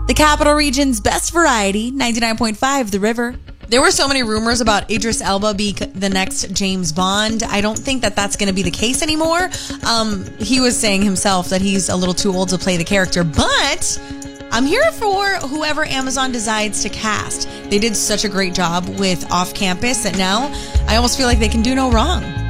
The Capital Region's best variety, 99.5 The River. There were so many rumors about Idris Elba being the next James Bond. I don't think that that's going to be the case anymore. He was saying himself that he's a little too old to play the character, but I'm here for whoever Amazon decides to cast. They did such a great job with Off Campus that now I almost feel like they can do no wrong.